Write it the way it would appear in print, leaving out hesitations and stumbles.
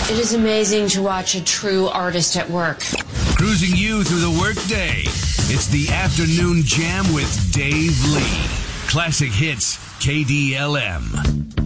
It is amazing to watch a true artist at work. Cruising you through the workday. It's the Afternoon Jam with Dave Lee. Classic Hits, KDLM.